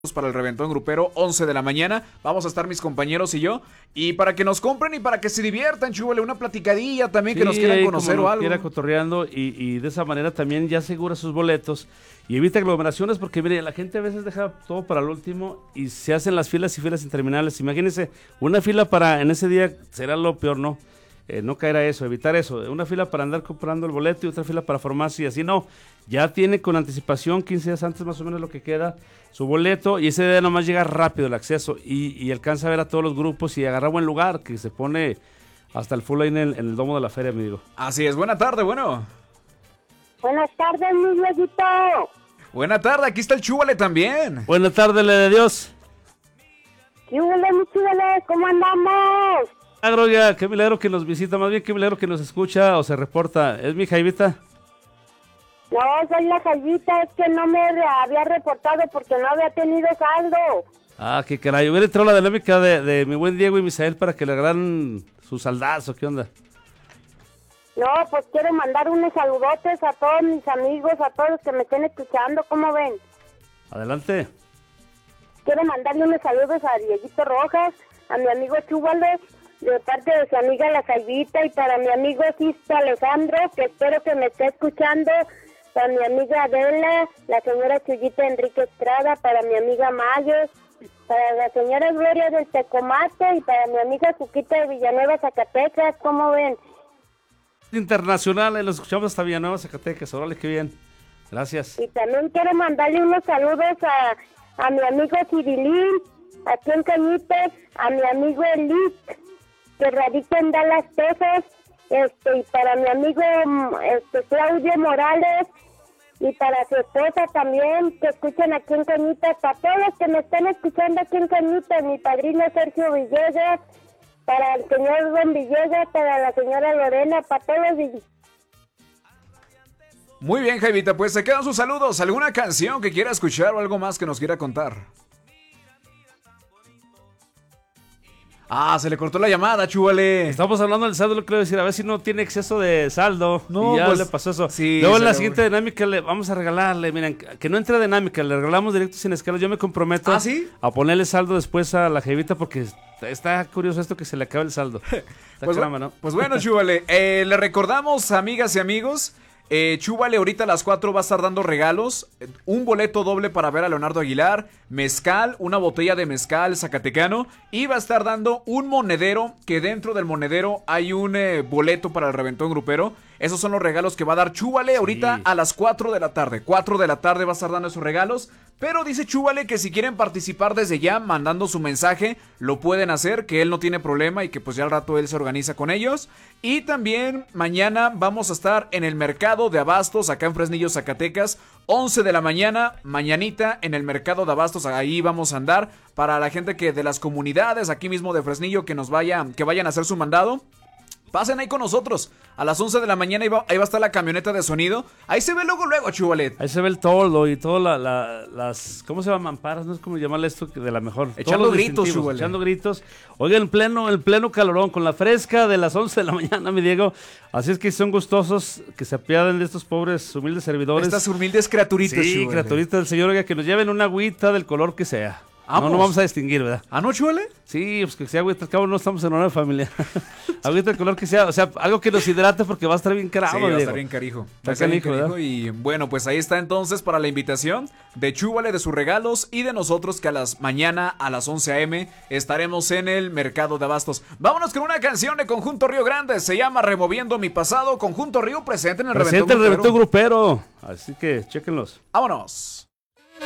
para el reventón grupero, 11 de la mañana. Vamos a estar mis compañeros y yo. Y para que nos compren y para que se diviertan, chúbale, una platicadilla también, que nos quieran conocer o algo. Quiera cotorreando y de esa manera también ya asegura sus boletos y evita aglomeraciones porque, mire, la gente a veces deja todo para el último y se hacen las filas y filas interminables. Imagínense, una fila para en ese día será lo peor, ¿no? No caer a eso, evitar eso. Una fila para andar comprando el boleto y otra fila para farmacia y así no. Ya tiene con anticipación, 15 días antes más o menos lo que queda, su boleto, y ese día nomás llega rápido el acceso y alcanza a ver a todos los grupos y agarra buen lugar, que se pone hasta el full ahí en el domo de la feria, me digo. Así es, buena tarde, bueno. Buenas tardes, mi viejito. Buena tarde, aquí está el chúbale también. Buena tarde, le de Dios. ¿Qué huele, mi chúbale? ¿Cómo andamos? Milagro, ya, qué milagro que nos visita, más bien qué milagro que nos escucha o se reporta. ¿Es mi Jaivita? No, soy la Jaivita, es que no me había reportado porque no había tenido saldo. Ah, qué caray, hubiera entrado la dinámica de mi buen Diego y Misael para que le agarran su saldazo, ¿qué onda? No, pues quiero mandar unos saludotes a todos mis amigos, a todos los que me estén escuchando, ¿cómo ven? Adelante. Quiero mandarle unos saludos a Dieguito Rojas, a mi amigo Chúbale, de parte de su amiga la Jaivita, y para mi amigo Sisto Alejandro, que espero que me esté escuchando, para mi amiga Adela, la señora Chuyita Enrique Estrada, para mi amiga Mayos, para la señora Gloria del Tecomate y para mi amiga Cuquita de Villanueva, Zacatecas, ¿cómo ven? Internacional, los escuchamos hasta Villanueva, Zacatecas, órale, qué bien. Gracias. Y también quiero mandarle unos saludos a mi amigo Cirilín, aquí en Cañitas, a mi amigo Elic, que radica en Dallas, Texas, y para mi amigo Claudio Morales, y para su esposa también, que escuchan aquí en Cañitas, para todos los que me están escuchando aquí en Cañitas, mi padrino Sergio Villegas, para el señor Don Villegas, para la señora Lorena, para todos los... Muy bien, Jaivita, pues se quedan sus saludos. ¿Alguna canción que quiera escuchar o algo más que nos quiera contar? Ah, se le cortó la llamada, chúbale. Estamos hablando del saldo, lo quiero decir, a ver si no tiene exceso de saldo. No, y ya pues, le pasó eso. Sí, luego en la siguiente dinámica le vamos a regalarle, miren, que no entre dinámica, le regalamos directo sin escala. Yo me comprometo a ponerle saldo después a la Jevita porque está curioso esto que se le acabe el saldo. Pues, caramba, ¿no? Pues bueno, chúbale, le recordamos, amigas y amigos, Chúbale ahorita a las 4 va a estar dando regalos, un boleto doble para ver a Leonardo Aguilar, mezcal, una botella de mezcal zacatecano, y va a estar dando un monedero, que dentro del monedero hay un boleto para el reventón grupero. Esos son los regalos que va a dar Chúbale ahorita a las 4 de la tarde. 4 de la tarde va a estar dando esos regalos. Pero dice Chúbale que si quieren participar desde ya, mandando su mensaje, lo pueden hacer, que él no tiene problema y que pues ya al rato él se organiza con ellos. Y también mañana vamos a estar en el mercado de abastos, acá en Fresnillo, Zacatecas, 11 de la mañana, mañanita en el mercado de abastos, ahí vamos a andar. Para la gente que de las comunidades aquí mismo de Fresnillo que vayan a hacer su mandado, pasen ahí con nosotros. A las 11 de la mañana ahí va a estar la camioneta de sonido. Ahí se ve luego, Chúbale. Ahí se ve el toldo y todas las... ¿Cómo se llaman? Mamparas, no es como llamarle esto de la mejor. Echando gritos, Chúbale. Echando gritos. Oigan, en pleno calorón, con la fresca de las 11 de la mañana, mi Diego. Así es que son gustosos que se apiaden de estos pobres, humildes servidores. Estas humildes criaturitas, sí, Chúbale. criaturitas del Señor, oiga, que nos lleven una agüita del color que sea. No vamos a distinguir, ¿verdad? ¿Ah, no, Chúbale? Sí, pues que sea agüita, al cabo no estamos en una familia. Agüita del color que sea, o sea, algo que nos hidrate porque va a estar bien caro. Sí, va a estar bien carijo. Está canijo, y bueno, pues ahí está entonces para la invitación de Chúbale, de sus regalos y de nosotros que mañana a las 11 a.m. estaremos en el mercado de abastos. Vámonos con una canción de Conjunto Río Grande, se llama Removiendo mi pasado. Conjunto Río presente en el Reventón Grupero. Así que chéquenlos. Vámonos.